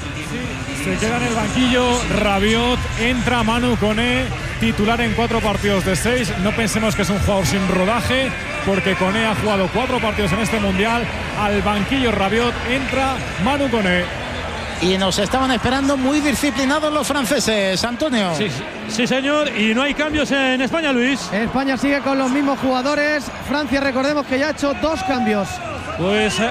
Se queda en el banquillo Rabiot, entra Manu Koné, titular en cuatro partidos de seis. No pensemos que es un jugador sin rodaje, porque Koné ha jugado cuatro partidos en este Mundial. Al banquillo Rabiot, entra Manu Koné. Y nos estaban esperando muy disciplinados los franceses, Antonio. Sí, sí, señor, y no hay cambios en España, Luis. España sigue con los mismos jugadores. Francia, recordemos que ya ha hecho dos cambios. Pues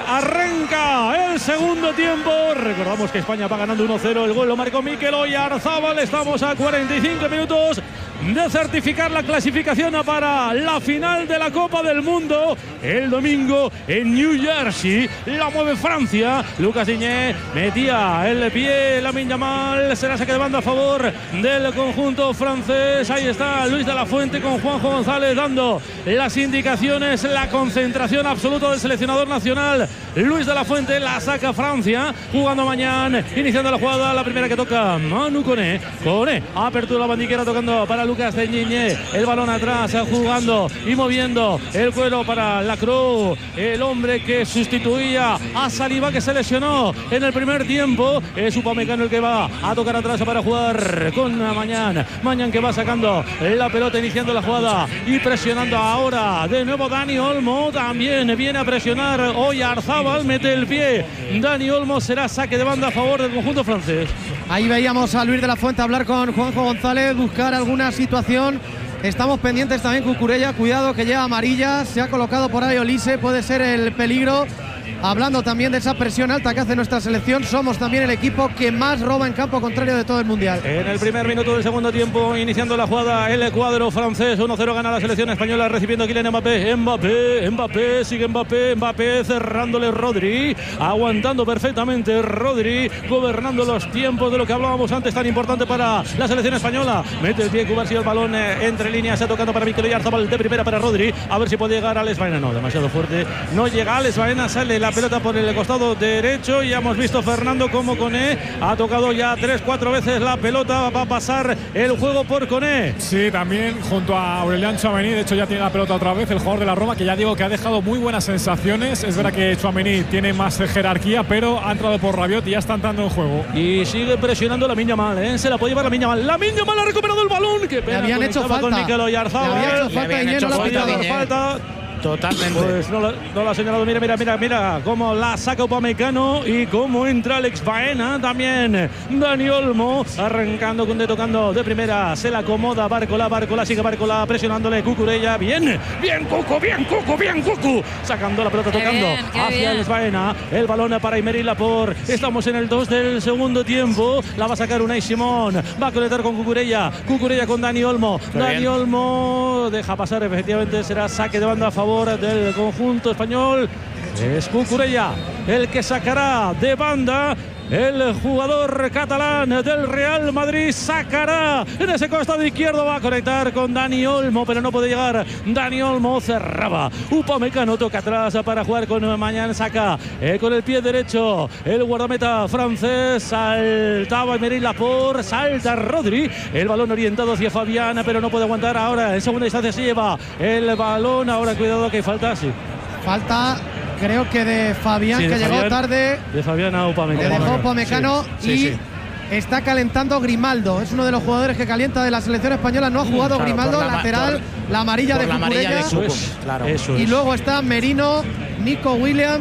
arranca el segundo tiempo. Recordamos que España va ganando uno cero. El gol lo marcó Mikel Oyarzábal. Estamos a cuarenta y cinco minutos de certificar la clasificación para la final de la Copa del Mundo el domingo en New Jersey. La mueve Francia. Lucas Digne metía el pie. Lamine Yamal, será saque de banda a favor del conjunto francés. Ahí está Luis de la Fuente con Juanjo González dando las indicaciones, la concentración absoluta del seleccionador nacional. Luis de la Fuente, la saca Francia, jugando mañana, iniciando la jugada, la primera que toca Manu Koné. Koné, apertura la bandiquera tocando para Lucas de Ñiñé, el balón atrás, jugando y moviendo el cuero para Lacroix, el hombre que sustituía a Saliba, que se lesionó en el primer tiempo. Es Upamecano el que va a tocar atrás para jugar con Mañán. Mañán que va sacando la pelota, iniciando la jugada y presionando ahora de nuevo Dani Olmo. También viene a presionar Oyarzábal, mete el pie Dani Olmo, será saque de banda a favor del conjunto francés. Ahí veíamos a Luis de la Fuente hablar con Juanjo González, buscar alguna situación. Estamos pendientes también Cucurella, cuidado que lleva amarilla, se ha colocado por ahí Olise, puede ser el peligro. Hablando también de esa presión alta que hace nuestra selección, somos también el equipo que más roba en campo contrario de todo el Mundial. En el primer minuto del segundo tiempo, iniciando la jugada, el cuadro francés, uno cero gana la selección española, recibiendo a Kylian Mbappé, Mbappé, Mbappé, sigue Mbappé, Mbappé cerrándole Rodri, aguantando perfectamente Rodri, gobernando los tiempos de lo que hablábamos antes, tan importante para la selección española. Mete el pie Cubarsí, el balón eh, entre líneas, se ha tocando para Mikel Oyarzábal, de primera para Rodri, a ver si puede llegar a Alex Baena, no, demasiado fuerte, no llega Alex Baena, sale la pelota por el costado derecho y ya hemos visto Fernando como Koné ha tocado ya tres, cuatro veces la pelota, va a pasar el juego por Koné. Sí, también junto a Aurelian Tchouaméni, de hecho ya tiene la pelota otra vez, el jugador de la Roma, que ya digo que ha dejado muy buenas sensaciones. Es verdad que Tchouaméni tiene más jerarquía, pero ha entrado por Rabiot y ya está entrando en juego. Y sigue presionando Lamine Yamal, ¿eh? Se la puede llevar Lamine Yamal. Lamine Yamal ha recuperado el balón. Qué pena, le habían hecho falta. Con Mikel Oyarzábal. Le habían hecho falta y no la ha pitado. Falta. Totalmente. Pues no la, no la ha señalado. Mira, mira, mira, mira cómo la saca Upamecano y cómo entra Alex Baena. También Dani Olmo arrancando, de tocando de primera. Se la acomoda Barcola, Barcola sigue Barcola presionándole Cucurella. Bien, bien Cucu, bien Cucu, bien Cucu. Sacando la pelota, tocando bien, hacia Alex Baena. El balón para Aymeric Laporte. Estamos en el dos del segundo tiempo. La va a sacar Unai Simón. Va a conectar con Cucurella. Cucurella con Dani Olmo. Muy Dani bien. Olmo deja pasar, efectivamente será saque de banda a favor del conjunto español. Es Cucurella el que sacará de banda. El jugador catalán del Real Madrid sacará en ese costado izquierdo, va a conectar con Dani Olmo, pero no puede llegar. Dani Olmo cerraba. Upamecano toca atrás para jugar con Mañán, saca eh, con el pie derecho el guardameta francés, saltaba Aymeric Laporte, salta Rodri, el balón orientado hacia Fabián, pero no puede aguantar. Ahora en segunda instancia se lleva el balón. Ahora cuidado que hay falta, sí. Falta, creo que de Fabián, sí, de que Fabián, llegó tarde. De Fabián a Upamecano. Le dejó Upamecano sí, y sí, sí. Está calentando Grimaldo. Es uno de los jugadores que calienta de la selección española. No ha jugado claro, Grimaldo, la, lateral, por, la amarilla de Cucurella. Claro. Y luego está Merino, Nico Williams,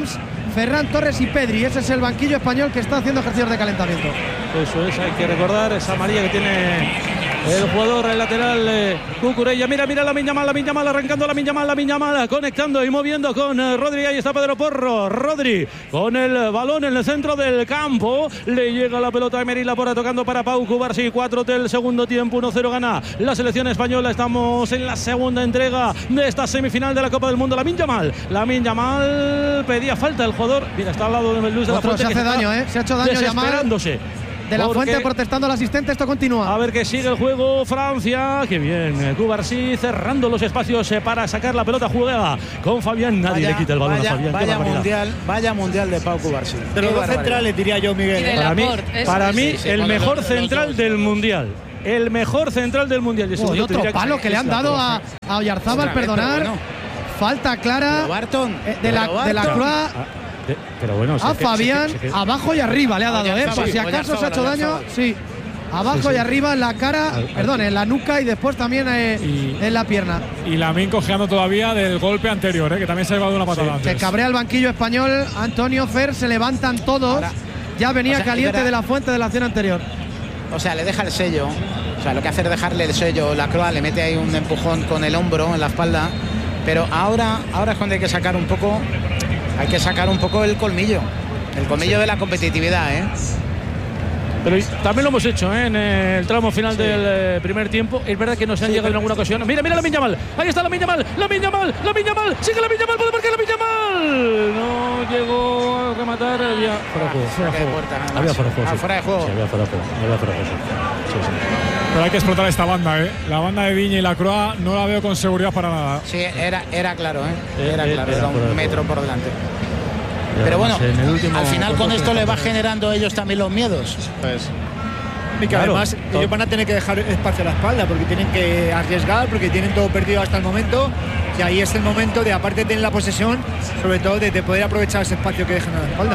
Ferran Torres y Pedri. Ese es el banquillo español que está haciendo ejercicios de calentamiento. Eso es, hay que recordar esa amarilla que tiene el jugador el lateral eh, Cucurella. Mira, mira la Miña Mal, la Miña Mal arrancando, la Miña Mal, la Miña Mal conectando y moviendo con eh, Rodri. Ahí está Pedro Porro. Rodri con el balón en el centro del campo. Le llega la pelota a Emery Laporta tocando para Pau Cubarsí. cuatro del segundo tiempo, uno cero gana la selección española. Estamos en la segunda entrega de esta semifinal de la Copa del Mundo. La Miña Mal, la Miña Mal pedía falta el jugador. Mira, está al lado de Luis de la Otro Fuente. se hace daño, ¿eh? Se ha hecho daño Yamal. Desesperándose. De la Fuente protestando al asistente, esto continúa. A ver que sigue el juego Francia. Qué bien, Cubarsí cerrando los espacios para sacar la pelota jugada con Fabián. Nadie vaya, le quita el balón vaya, a Fabián. Vaya mundial, vaya mundial de Pau Cubarsí. De los dos centrales, diría yo, Miguel. Para mí, para mí sí, sí, el sí, mejor los, central los del mundial. El mejor central del mundial. Oh, y otro palo que, que le han dado a, a Oyarzábal, perdonar. Bueno. Falta clara Barton, eh, de, la, de la Croix. Pero bueno, a Fabián, que, que, abajo y arriba le ha dado, ¿eh? Por si acaso se ha hecho daño, sí. Abajo sí, sí. y arriba en la cara, al, perdón, al, en la nuca y después también eh, y, en la pierna. Y Lamine cojeando todavía del golpe anterior, ¿eh? Que también se ha llevado una patada sí. antes. Se cabrea el banquillo español, Antonio Fer, se levantan todos. Ahora, ya venía o sea, caliente era, de la Fuente de la acción anterior. O sea, le deja el sello. O sea, lo que hace es dejarle el sello. La Croix le mete ahí un empujón con el hombro en la espalda. Pero ahora, ahora es cuando hay que sacar un poco. Hay que sacar un poco el colmillo. El colmillo sí. de la competitividad, ¿eh? Pero también lo hemos hecho ¿eh? en el tramo final sí. del eh, primer tiempo. Es verdad que nos han sí, llegado pero... en alguna ocasión. Mira, mira la Miña Mal. Ahí está la Miña Mal. La Miña Mal. La Miña Mal. Sigue la Miña Mal. Puede marcar la Miña Mal. No llegó a rematar. Había fuera de juego. Fuera de juego. Había fuera de juego. Ah, fuera de juego. Sí, había fuera de juego. Había fuera de juego. Sí, sí. Pero hay que explotar esta banda, ¿eh? La banda de Viña y la Croix no la veo con seguridad para nada. Sí, era, era claro, ¿eh? Era, era claro. Era, era un metro por delante. Pero bueno, al final con esto le va generando a ellos también los miedos. Pues. Y que claro, además todo. ellos van a tener que dejar espacio a la espalda porque tienen que arriesgar, porque tienen todo perdido hasta el momento. Y ahí es el momento de, aparte de tener la posesión, sobre todo de, de poder aprovechar ese espacio que dejan a la espalda.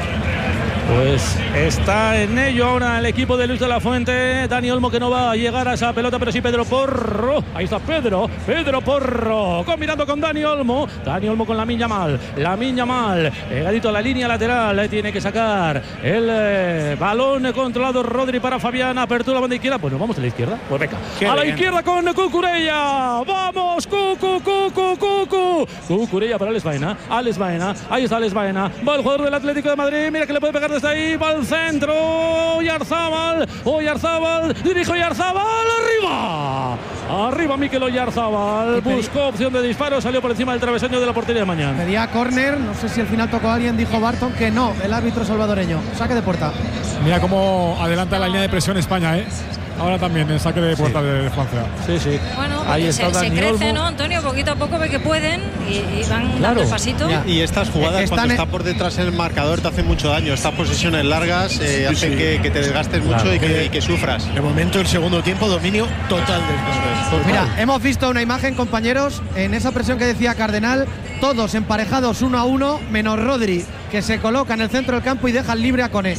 Pues está en ello ahora el equipo de Luis de la Fuente. Dani Olmo que no va a llegar a esa pelota, pero sí Pedro Porro. Ahí está Pedro, Pedro Porro combinando con Dani Olmo. Dani Olmo con la Miña Mal, la Miña Mal, pegadito a la línea lateral. Tiene que sacar el eh, balón controlado Rodri para Fabián. Apertura banda izquierda. Pues nos vamos a la izquierda. Pues venga, Qué a bien. la izquierda con Cucurella. Vamos, Cucu, Cucu, Cucu. Cucurella para Alex Baena. Alex Baena, ahí está Alex Baena. Va el jugador del Atlético de Madrid. Mira que le puede pegar desde ahí, va al centro, Oyarzábal, Oyarzábal, dirige Oyarzábal, arriba, arriba Mikel Oyarzábal, buscó opción de disparo, salió por encima del travesaño de la portería de Mañana. Pedía córner, no sé si al final tocó a alguien, dijo Barton que no, el árbitro salvadoreño, saque de puerta. Mira cómo adelanta la línea de presión España, ¿eh? Ahora también el saque de puerta sí. de Francia. Sí, sí. Bueno, ahí está se, se crece, ¿no, Antonio? Poquito a poco ve que pueden y, y van claro. dando el pasito. Ya. Y estas jugadas, Están cuando está por detrás el marcador, te hacen mucho daño. Estas posiciones largas eh, sí, hacen sí. Que, que te desgastes claro. mucho y que, y que sufras. De momento, el segundo tiempo, dominio total del campo. Mira, hemos visto una imagen, compañeros, en esa presión que decía Cardenal, todos emparejados uno a uno, menos Rodri, que se coloca en el centro del campo y deja libre a Koné.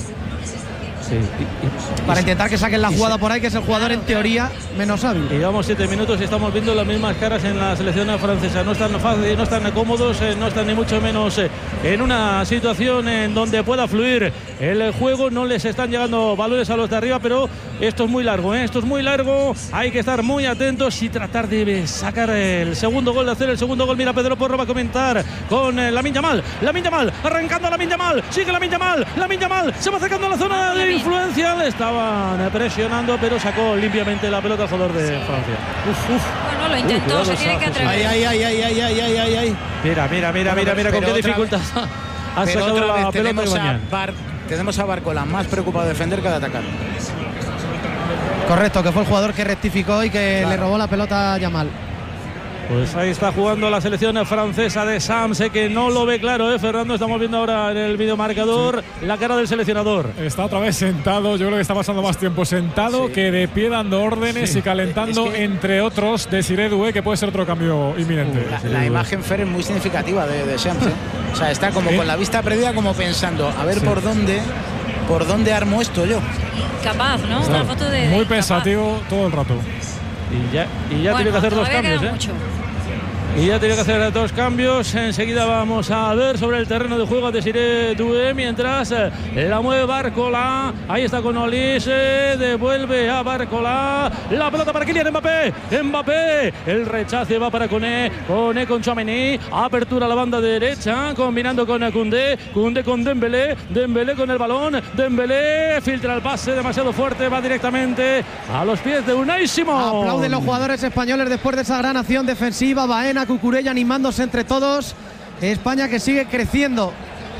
Sí. Y, y, para intentar que saquen la jugada sí. por ahí, que es el jugador en teoría menos hábil. Llevamos siete minutos y estamos viendo las mismas caras en la selección francesa. No están fáciles, no están cómodos, eh, no están ni mucho menos eh, en una situación en donde pueda fluir el juego. No les están llegando valores a los de arriba, pero esto es muy largo, ¿eh? Esto es muy largo. Hay que estar muy atentos y tratar de sacar el segundo gol, de hacer el segundo gol. Mira, Pedro Porro va a comentar con eh, Lamine Yamal. Lamine Yamal, arrancando a Lamine Yamal. Sigue Lamine Yamal. Lamine Yamal se va acercando a la zona de influencia, le estaban presionando, pero sacó limpiamente la pelota al jugador de Francia. Uf, uf. Bueno, lo intentó, uh, se tiene que atrever. Ay, ay, ay, ay, ay, ay, ay, ay, ay. Mira, mira, mira, bueno, mira, mira con qué dificultad ha sacado la pelota tenemos de a, Bar, tenemos a Barcola más preocupado de defender que de atacar. Correcto, que fue el jugador que rectificó y que claro. le robó la pelota a Yamal. Pues ahí está jugando la selección francesa de Sams, eh, que no lo ve claro, ¿eh, Fernando? Estamos viendo ahora en el videomarcador sí. la cara del seleccionador. Está otra vez sentado, yo creo que está pasando más tiempo sentado sí. que de pie dando órdenes sí. y calentando, es que entre otros, Desiré Doué, que puede ser otro cambio inminente. Uh, la, la imagen, Fer, es muy significativa de, de Sams, ¿eh? O sea, está como ¿Sí? con la vista perdida, como pensando, a ver sí. por dónde por dónde armo esto yo. Capaz, ¿no? Una foto de, muy de pensativo capaz. todo el rato. Y ya, y ya bueno, tiene que hacer dos cambios, ¿eh? Mucho. Y ya tenía que hacer dos cambios. Enseguida vamos a ver sobre el terreno de juego de Desiré Doué. Mientras eh, la mueve Barcola. Ahí está con Olise. Devuelve a Barcola. La pelota para Kylian Mbappé. Mbappé. El rechace va para Koné. Koné con Tchouaméni. Apertura a la banda derecha. Combinando con Koundé. Koundé con Dembélé. Dembélé con el balón. Dembélé filtra el pase demasiado fuerte. Va directamente a los pies de Unai Simón. Aplauden los jugadores españoles después de esa gran acción defensiva. Baena, Cucurella animándose entre todos. España que sigue creciendo.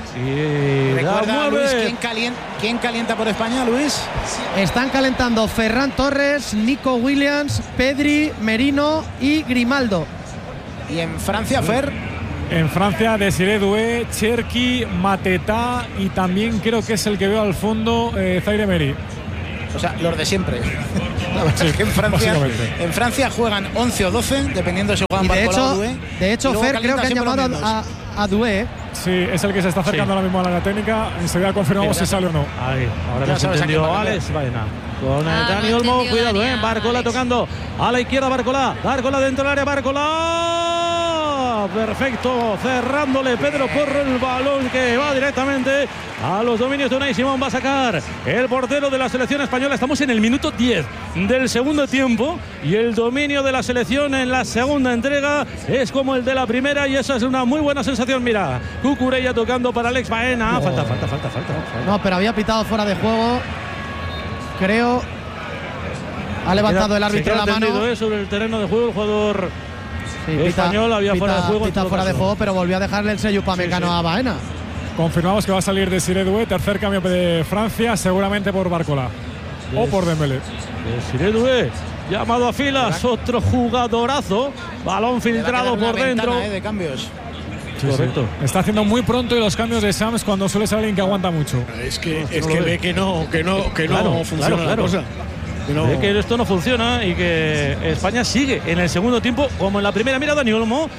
Y recuerda, Luis, ¿quién calienta, ¿quién calienta por España, Luis? Están calentando Ferran Torres, Nico Williams, Pedri, Merino y Grimaldo. ¿Y en Francia, Fer? En Francia, Desiré Doué, Cherki, Mateta y también creo que es el que veo al fondo, eh, Zaire Emery. O sea, los de siempre. La verdad sí, es que en Francia, en Francia juegan once o doce, dependiendo si juegan de Barcola hecho, o Doué. De hecho, Fer, creo que han llamado a, a Doué. Sí, es el que se está acercando sí. ahora mismo a la técnica. Enseguida confirmamos si sale o no. Ahí, ahora hemos entendido Alex Baena. Con ah, Dani no Olmo, cuidado, eh. Barcola Alex. Tocando a la izquierda, Barcola. Barcola dentro del área, Barcola. Perfecto, cerrándole Pedro Porro el balón que va directamente a los dominios de Unai Simón. Va a sacar el portero de la selección española. Estamos en el minuto diez del segundo tiempo y el dominio de la selección en la segunda entrega es como el de la primera y esa es una muy buena sensación. Mira, Cucurella tocando para Alex Baena. Oh. Falta, falta, falta, falta, falta. No, pero había pitado fuera de juego. Creo. Ha levantado el árbitro la mano. Eh, sobre el terreno de juego el jugador sí, pita, español había pita, fuera de juego. Pita fuera de juego, pero volvió a dejarle el sello Upamecano sí, sí. a Baena. Confirmamos que va a salir Desiré Doué, tercer cambio de Francia, seguramente por Barcola Des, o por Dembélé. Desiré Doué, llamado a filas, otro jugadorazo, balón filtrado por dentro. Ventana, eh, de cambios. Sí, correcto. Sí. Está haciendo muy pronto y los cambios de Sams cuando suele ser alguien que aguanta mucho. Es que, no, es no que ve que no, que no, que claro, no funciona claro, claro. la cosa. Que, no. Ve que esto no funciona y que España sigue en el segundo tiempo como en la primera. Mira Dani Olmo,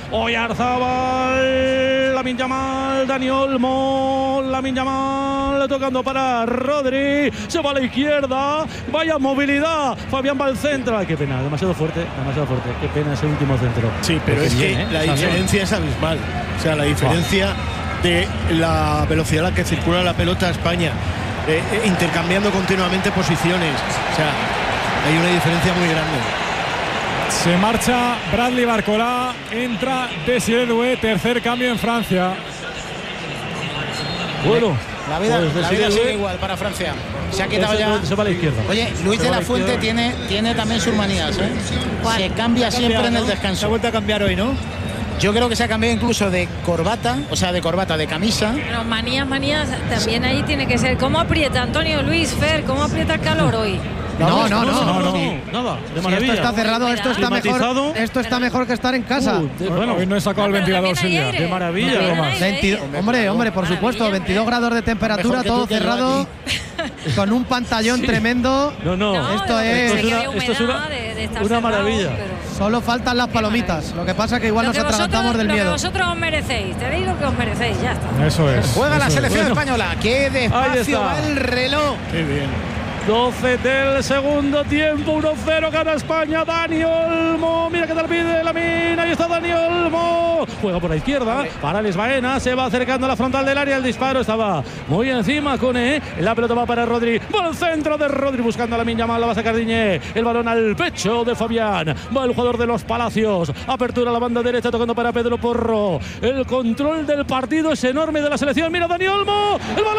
Oyarzabal, Lamine Yamal, Dani Olmo, Lamine Yamal tocando para Rodri, se va a la izquierda, vaya movilidad, Fabián va al centro. Ay, qué pena, demasiado fuerte, demasiado fuerte, qué pena ese último centro. Sí, pero es bien, que ¿eh? la diferencia es abismal, o sea, la diferencia oh. de la velocidad a la que circula la pelota a España, eh, eh, intercambiando continuamente posiciones, o sea, hay una diferencia muy grande. Se marcha Bradley Barcola, entra Desiré Doué, tercer cambio en Francia. Bueno, la vida, pues la vida sigue igual para Francia. Se ha quitado se, ya. Se va a la izquierda. Oye, Luis de la Fuente tiene, tiene también sus manías, ¿eh? Se cambia siempre cambiado, en el descanso. Se ha vuelto a cambiar hoy, ¿no? Yo creo que se ha cambiado incluso de corbata, o sea, de corbata, de camisa. Pero manías, manías, también ahí tiene que ser. ¿Cómo aprieta Antonio Luis, Fer? ¿Cómo aprieta el calor hoy? No, no, no, no, no, no. Nada, de si esto está cerrado, esto está mejor. Esto está mejor que estar en casa. Uh, de, bueno, hoy no he sacado el ventilador, Silvia. De maravilla. No, veintidós, hombre, hombre, por supuesto, veintidós grados de temperatura, todo cerrado, con un pantallón sí. tremendo. No, no, no esto es, esto es una, esto es una, de, de estar una maravilla. Pero... Solo faltan las palomitas. Lo que pasa es que igual lo nos que atragantamos del lo miedo. Lo que vosotros os merecéis, tenéis lo que os merecéis, ya está. Eso es. Juega eso la selección es. española. Qué despacio va el reloj. Qué bien. doce del segundo tiempo, uno cero gana España. Dani Olmo, mira que tal pide Lamine, ahí está Dani Olmo, juega por la izquierda para Alex Baena, se va acercando a la frontal del área, el disparo estaba muy encima Koné, la pelota va para Rodri, va al centro de Rodri buscando a Lamine Yamal, la va a sacar Diñé, el balón al pecho de Fabián, va el jugador de los Palacios, apertura a la banda derecha tocando para Pedro Porro, el control del partido es enorme de la selección, mira Dani Olmo, el balón